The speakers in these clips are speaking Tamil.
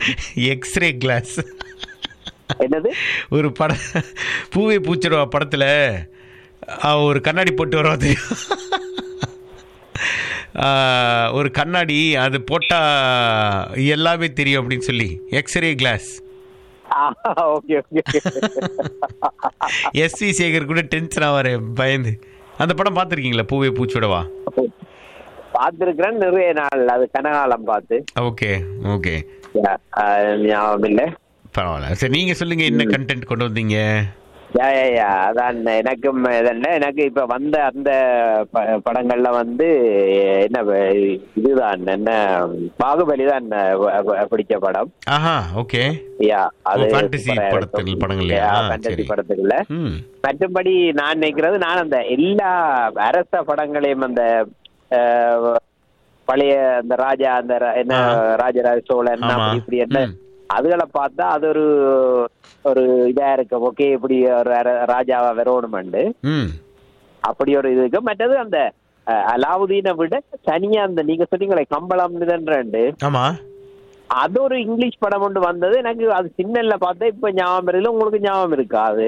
X ray class. என்னது? ஒரு பூவே பூச்சிடுவா படத்தில் ஒரு கண்ணாடி போட்டு வருவா தெரியும். ஒரு கண்ணாடி அது போட்டா எல்லாமே தெரியும் அப்படின்னு சொல்லி எக்ஸ்ரே கிளாஸ். எஸ்வி சேகர் கூட டென்ஷன் ஆவாரு பயந்து. அந்த படம் பார்த்துருக்கீங்களா, பூவே பூச்சிடவா? பார்த்துருக்கிறேன் நிறைய நாள், அது கனகாலம் பார்த்து. ஓகே ஓகே, ஞாபகம் இல்லை. பரவாயில்ல. சரி, நீங்க சொல்லுங்க, என்ன கண்டென்ட் கொண்டு வந்தீங்க? அதான் எனக்கும் எனக்கு இப்ப வந்த அந்த படங்கள்ல என்ன இதுதான், என்ன பாகுபலி தான் பிடிச்ச படம். ஓகே. அது ஃபேண்டசி படத்துக்குள்ள. மற்றபடி நான் நினைக்கிறது, நான் அந்த எல்லா அரச படங்களையும், அந்த பழைய அந்த ராஜா, அந்த என்ன ராஜராஜ சோழன் இப்படி என்ன அதுகளை பார்த்தா அது ஒரு இதா இருக்கு. ஓகே, இப்படி ஒரு ராஜாவா வரணும்ண்டு அப்படி ஒரு இது இருக்கு. மற்றது அந்த அலாவுதீனை விட தனியா அந்த நீங்க சொன்னீங்களே கம்பளம் அது ஒரு இங்கிலீஷ் படம் ஒன்று வந்தது. எனக்கு அது சின்னல பார்த்தா இப்ப ஞாபகம் இல்லை. உங்களுக்கு ஞாபகம் இருக்கா அது?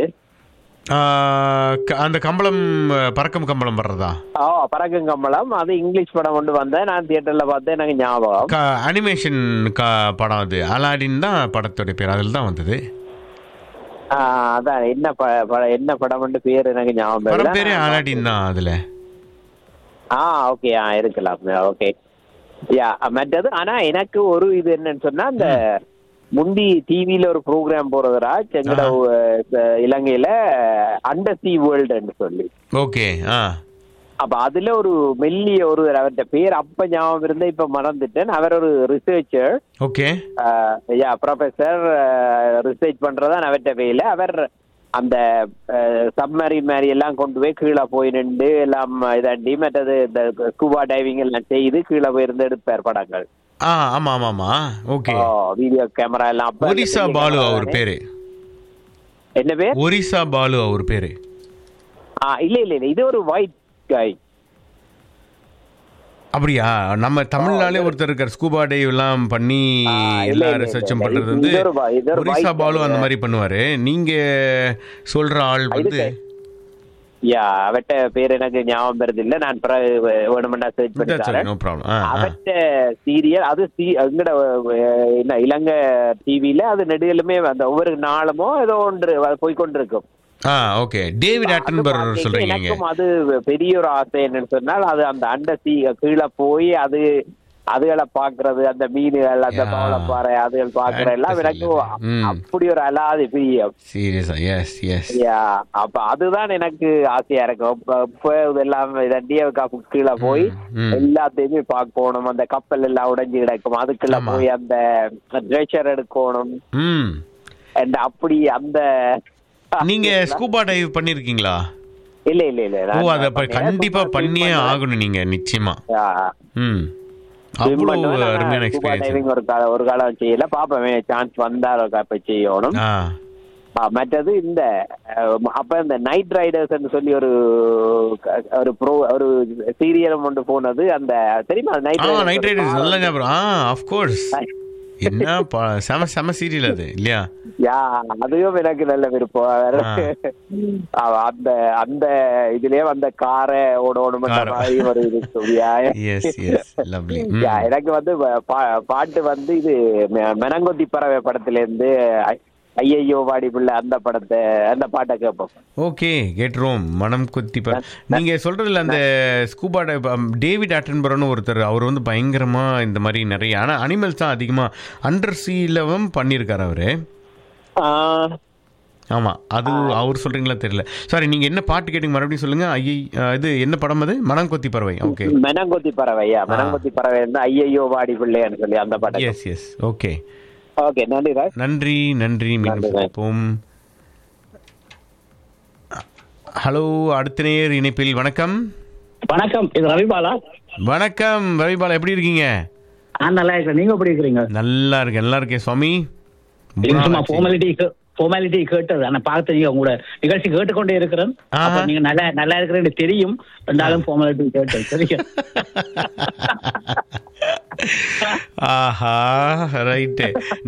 அந்த கம்பளம் பறக்கும் கம்பளம் வர்றதா? பறக்கும் கம்பளம், அது இங்கிலீஷ் படம் கொண்டு வந்தேன். நான் தியேட்டர்ல பார்த்தேன், எனக்கு ஞாபகம். அனிமேஷன் படம் அது. அலாடின் தான் படத்தோட பேர், அதில் தான் வந்தது. அதான் என்ன படம் பேர் எனக்கு ஞாபகம். பேரு அலாடின் தான் அதுல. ஓகே, இருக்கலாம். ஓகே, மற்றது ஆனா எனக்கு ஒரு இது என்னன்னு சொன்னா, அந்த முந்தி டிவியில ஒரு ப்ரோக்ராம் போறதுரா செங்கட இலங்கையில அண்டர் சி வேர்ல்டுன்னு சொல்லி. ஓகே. அப்ப அதுல ஒரு மெல்லிய ஒரு அவர்கிட்ட பேர் அப்ப ஞாபகம் இருந்த, இப்ப மறந்துட்டேன். அவர் ஒரு ரிசர்ச்சர். ஓகே. ப்ரொஃபசர் ரிசர்ச் பண்றதான் அவர்கிட்ட வேலை. அவர் அந்த சப்மரீன் மாதிரி எல்லாம் கொண்டு போய் கீழே போய் நின்று எல்லாம் இதாண்டி, மற்றது இந்த ஸ்கூபா டைவிங் எல்லாம் செய்து கீழே போயிருந்து எடுப்பார் படங்கள். ஆமா ஆமா ஆமா. ஓகே. வீடியோ கேமரா எல்லாம். ஒரிசா பாலு அவர் பேரு. என்ன பேர்? ஒரிசா பாலு அவர் பேரு. இல்ல இல்ல இல்ல, இது ஒரு ஒயிட் காய். அப்படியா? நம்ம தமிழ்நாளே ஒருத்தர் இருக்கார், ஸ்கூபா டைவ் எல்லாம் பண்ணி எல்லா ரிசர்ச்சும் பண்றது ஒரிசா பாலு அந்த மாதிரி பண்ணுவாரு. நீங்க சொல்ற ஆள் அவட்ட பேர் எனக்கு ஞாபகம் வருது இல்ல. நான் வேணுமெண்டா சர்ச் பண்ணி அவட்ட சீரியல் அது எங்கட என்ன இலங்கை டிவில அது நெடுகளுமே அந்த ஒவ்வொரு நாளுமோ ஏதோ ஒன்று போய்கொண்டிருக்கும். ஓகே. டேவிட் அட்டன்பர்கர் சொல்றீங்க. அது பெரிய ஒரு ஆசை என்னன்னு சொன்னால், அது அந்த அண்டர் சீ கீழே போய் அதுகளை பாக்குறது, அந்த மீன்கள், அந்த பவளப்பாறை அதுகள் பாக்குற எல்லாம் எனக்கு அப்படி ஒரு அலாதி பிரியம். அப்ப அதுதான் எனக்கு ஆசையா இருக்கும். இப்ப இதெல்லாம் கீழே போய் எல்லாத்தையுமே பார்க்கணும். அந்த கப்பல் எல்லாம் உடைஞ்சு கிடக்கும், அதுக்குள்ள போய் அந்த ட்ரெஷர் எடுக்கணும். அப்படி அந்த நீங்க ஸ்கூபா டைவ் பண்ணிருக்கீங்களா? இல்ல இல்ல இல்ல. அத கண்டிப்பா பண்ணியே ஆகணும் நீங்க, நிச்சயமா. ஒரு காலம் செய்யல, பாப்பமே சான்ஸ் வந்தா செய்யணும். மற்றது இந்த அப்ப இந்த நைட் ரைடர்ஸ் சொல்லி ஒரு சீரியல் ஒன்று போனது, அந்த தெரியுமா? நைட் ரைடர்ஸ் நல்ல ஞாபகம். Of course. என்ன செம சீரியல் அது இல்லையா? அதுவும் எனக்கு நல்ல விருப்பம். அந்த அந்த இதுலயே அந்த காரை ஓடணும் ஒரு எனக்கு பாட்டு இது மெனங்கொத்தி பறவை படத்துல இருந்து ஐயையோ வாடி பிள்ளை அந்த பாட்டை கேட்போம். ஓகே, கேட்டுருவோம். மனம் கொத்தி நீங்க சொல்றதுல அந்த ஸ்கூபா டேவிட் அட்டன்பர்கர்னு ஒருத்தர், அவர் பயங்கரமா இந்த மாதிரி நிறைய அனிமல்ஸ் தான் அதிகமா அண்டர் சீலவும் பண்ணியிருக்காரு அவரு. ஆமா, அது அவர் சொல்றீங்களா தெரியல. சாரி, நீங்க என்ன பாட்டு கேட்டீங்க மறுபடியும் சொல்லுங்க. இது என்ன படம் அது? மனங்கொத்தி பறவை. ஓகே, மனங்கொத்தி பறவை. மனங்கொத்தி பறவை ஐயையோ வாடி பிள்ளைன்னு சொல்லி அந்த பாட்டு. S S. ஓகே ஓகே, நன்றி நன்றி நன்றி. மீண்டும் பார்ப்போம். ஹலோ, அடுத்த நேர் இணைப்பில். வணக்கம். வணக்கம், இது ரவிபாலா. வணக்கம் ரவிபாலா, எப்படி இருக்கீங்க? நல்லா இருக்கேன், நீங்க எப்படி இருக்கீங்க? நல்லா இருக்கேன், நல்லா இருக்கேன் சுவாமி. ஃபார்மாலிட்டி கேட்டது, ஆனா பார்த்தீங்க உங்களோட நிகழ்ச்சி கேட்டுக்கொண்டே இருக்கிறேன். நீங்க நல்லா இருக்கிறேன்னு தெரியும், ரெண்டாலும் ஃபார்மாலிட்டி கேட்டது. சரியா? ஆஹா, ரைட்டு.